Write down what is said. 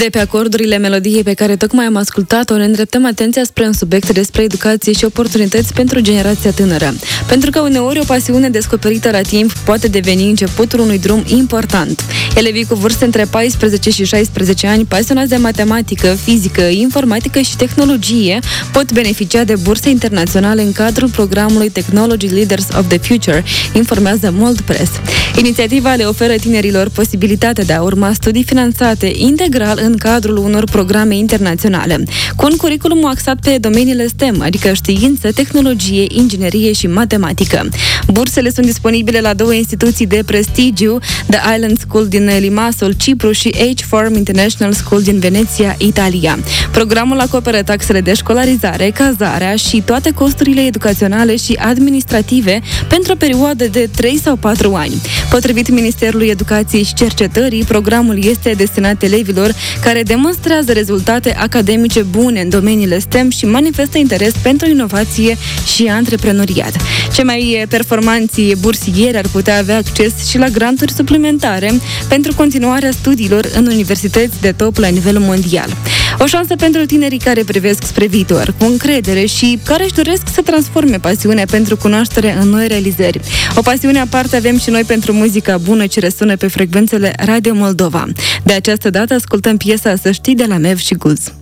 De pe acordurile melodiei pe care tocmai am ascultat-o, ne îndreptăm atenția spre un subiect despre educație și oportunități pentru generația tânără. Pentru că uneori o pasiune descoperită la timp poate deveni începutul unui drum important. Elevii cu vârste între 14 și 16 ani, pasionați de matematică, fizică, informatică și tehnologie, pot beneficia de burse internaționale în cadrul programului Technology Leaders of the Future, informează Mold Press. Inițiativa le oferă tinerilor posibilitatea de a urma studii finanțate integral în cadrul unor programe internaționale, cu un curriculum axat pe domeniile STEM, adică știință, tehnologie, inginerie și matematică. Bursele sunt disponibile la două instituții de prestigiu, The Island School din Limassol, Cipru și H-Form International School din Veneția, Italia. Programul acoperă taxele de școlarizare, cazarea și toate costurile educaționale și administrative pentru o perioadă de 3 sau 4 ani. Potrivit Ministerului Educației și Cercetării, programul este destinat elevilor care demonstrează rezultate academice bune în domeniile STEM și manifestă interes pentru inovație și antreprenoriat. Cei mai performanți bursieri ar putea avea acces și la granturi suplimentare pentru continuarea studiilor în universități de top la nivel mondial. O șansă pentru tinerii care privesc spre viitor, cu încredere și care își doresc să transforme pasiunea pentru cunoaștere în noi realizări. O pasiune aparte avem și noi pentru muzica bună ce răsună pe frecvențele Radio Moldova. De această dată ascultăm piesa Să știi de la Mev și Guz.